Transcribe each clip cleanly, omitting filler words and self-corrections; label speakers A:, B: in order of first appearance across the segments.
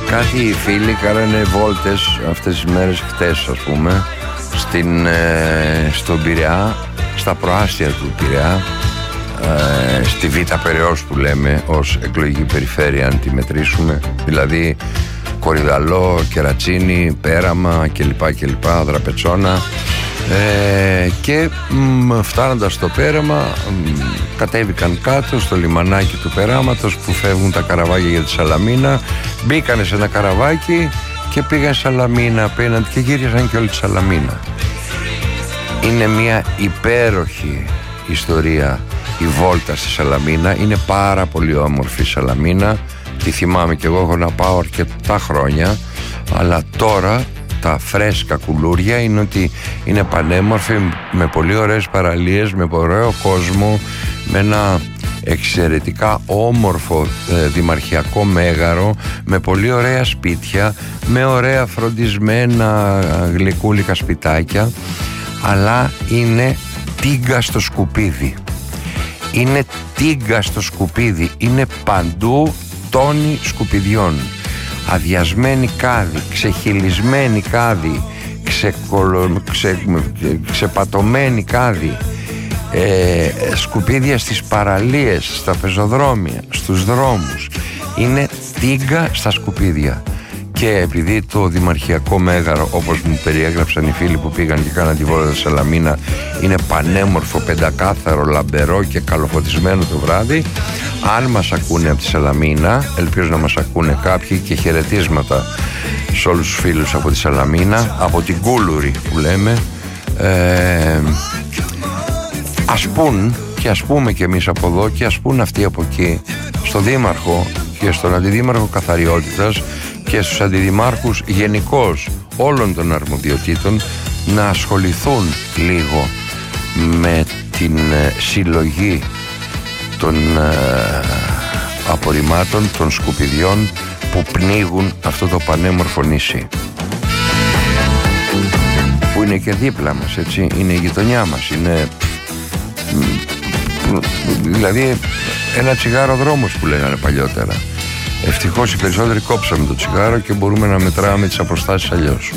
A: Κάτι φίλοι κάνανε βόλτες αυτές τις μέρες, χτες ας πούμε, στον Πειραιά, στα προάστια του Πειραιά, στη Β' Περαιώς που λέμε ως εκλογική περιφέρεια, αν τη μετρήσουμε, δηλαδή Κορυδαλό, Κερατσίνη, Πέραμα κλπ, Δραπετσόνα, και φτάνοντας στο Πέραμα κατέβηκαν κάτω στο λιμανάκι του Περάματος που φεύγουν τα καραβάγια για τη Σαλαμίνα, μπήκανε σε ένα καραβάκι και πήγαν Σαλαμίνα απέναντι και γύρισαν και όλη τη Σαλαμίνα. Είναι μια υπέροχη ιστορία η βόλτα στη Σαλαμίνα, είναι πάρα πολύ όμορφη η Σαλαμίνα, τη θυμάμαι και εγώ, έχω να πάω αρκετά χρόνια, αλλά τώρα τα φρέσκα κουλούρια είναι ότι είναι πανέμορφη, με πολύ ωραίες παραλίες, με ωραίο κόσμο, με ένα εξαιρετικά όμορφο δημαρχιακό μέγαρο, με πολύ ωραία σπίτια, με ωραία φροντισμένα γλυκούλικα σπιτάκια, αλλά είναι τίγκα στο σκουπίδι. Είναι τίγκα στο σκουπίδι, είναι παντού τόνοι σκουπιδιών, αδειασμένη κάδη, ξεχυλισμένη κάδη, ξεπατωμένη κάδη, σκουπίδια στις παραλίες, στα πεζοδρόμια, στους δρόμους. Είναι τίγκα στα σκουπίδια. Και επειδή το δημαρχιακό μέγαρο, όπως μου περιέγραψαν οι φίλοι που πήγαν και κάναν τη βόλτα στη Σαλαμίνα, είναι πανέμορφο, πεντακάθαρο, λαμπερό και καλοφωτισμένο το βράδυ, αν μας ακούνε από τη Σαλαμίνα, ελπίζω να μας ακούνε κάποιοι, και χαιρετίσματα σε όλους τους φίλους από τη Σαλαμίνα, από την Κούλουρη που λέμε, ας πούν και ας πούμε και εμείς από εδώ και ας πούν αυτοί από εκεί, στο Δήμαρχο και στον Αντιδήμαρχο Καθαριότητας και στους αντιδημάρχους γενικώς όλων των αρμοδιοτήτων, να ασχοληθούν λίγο με την συλλογή των απορριμμάτων, των σκουπιδιών που πνίγουν αυτό το πανέμορφο νησί, που είναι και δίπλα μας, έτσι, είναι η γειτονιά μας, είναι δηλαδή ένα τσιγάρο δρόμος που λέγανε παλιότερα. Ευτυχώς οι περισσότεροι κόψαμε το τσιγάρο και μπορούμε να μετράμε τις αποστάσεις αλλιώς.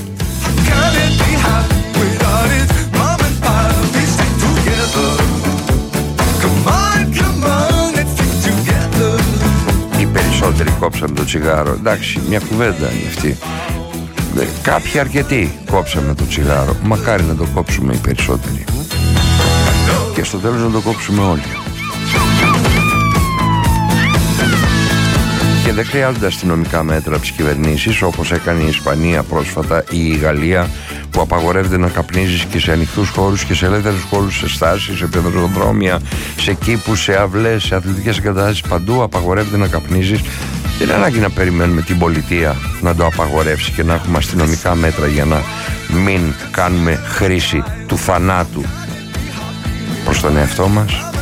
A: Οι περισσότεροι κόψαμε το τσιγάρο. Εντάξει, μια κουβέντα είναι αυτή. Κάποιοι αρκετοί κόψαμε το τσιγάρο. Μακάρι να το κόψουμε οι περισσότεροι. Και στο τέλος να το κόψουμε όλοι. Και δεν χρειάζονται αστυνομικά μέτρα από τις κυβερνήσεις, όπως έκανε η Ισπανία πρόσφατα ή η Γαλλία, που απαγορεύεται να καπνίζεις και σε ανοιχτούς χώρους και σε ελεύθερους χώρους, σε στάσεις, σε πεζοδρόμια, σε κήπους, σε αυλές, σε αθλητικές εγκαταστάσεις, παντού απαγορεύεται να καπνίζεις. Δεν είναι ανάγκη να περιμένουμε την πολιτεία να το απαγορεύσει και να έχουμε αστυνομικά μέτρα για να μην κάνουμε χρήση του θανάτου προς τον εαυτό μας.